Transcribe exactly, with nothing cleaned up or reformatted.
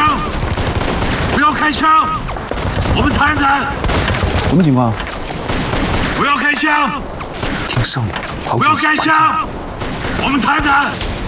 枪！不要开枪！我们谈谈。 什么情况？ 不要开枪！ 听声音，好不要开枪！我们谈谈。